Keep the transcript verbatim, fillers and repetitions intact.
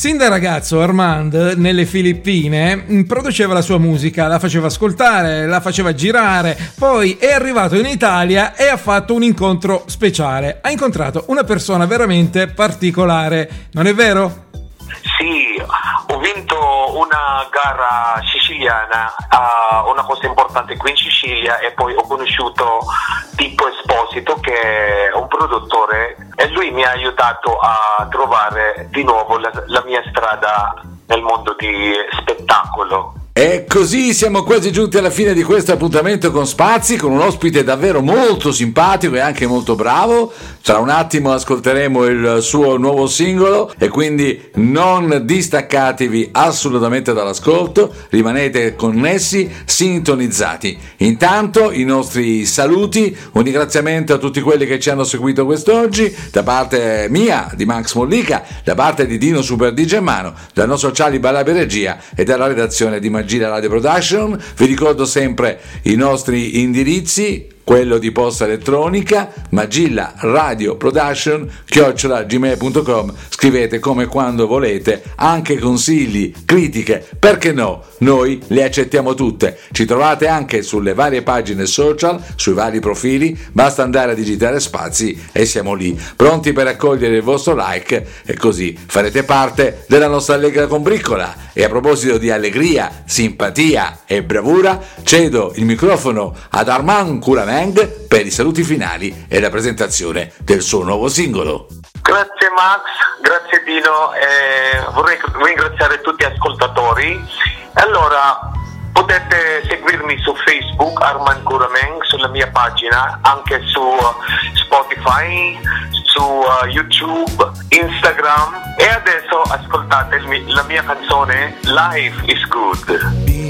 Sin da ragazzo Armand nelle Filippine produceva la sua musica, la faceva ascoltare, la faceva girare, poi è arrivato in Italia e ha fatto un incontro speciale. Ha incontrato una persona veramente particolare, non è vero? Sì, ho vinto una gara siciliana, uh, una cosa importante qui in Sicilia, e poi ho conosciuto Pippo Esposito, che è un produttore, e lui mi ha aiutato a trovare di nuovo la, la mia strada nel mondo di spettacolo. E così siamo quasi giunti alla fine di questo appuntamento con Spazi, con un ospite davvero molto simpatico e anche molto bravo. Tra un attimo ascolteremo il suo nuovo singolo e quindi non distaccatevi assolutamente dall'ascolto, rimanete connessi, sintonizzati. Intanto i nostri saluti, un ringraziamento a tutti quelli che ci hanno seguito quest'oggi, da parte mia, di Max Mollica, da parte di Dino Super D J Mano, dal nostro Ciali Balabi Regia e dalla redazione di Magilla Radio Production. Vi ricordo sempre i nostri indirizzi, quello di posta elettronica Magilla Radio Production chiocciola gmail punto com. Scrivete come e quando volete, anche consigli, critiche, perché no, noi le accettiamo tutte. Ci trovate anche sulle varie pagine social, sui vari profili, basta andare a digitare Spazi e siamo lì, pronti per accogliere il vostro like, e così farete parte della nostra allegra combriccola. E a proposito di allegria, simpatia e bravura, cedo il microfono ad Armand Kurameng per i saluti finali e la presentazione del suo nuovo singolo. Grazie Max, grazie Dino, e vorrei ringraziare tutti gli ascoltatori. Allora, potete seguirmi su Facebook, Armand Kurameng, sulla mia pagina, anche su Spotify, su uh, YouTube, Instagram, e adesso ascoltate il mi- la mia canzone Life is Good.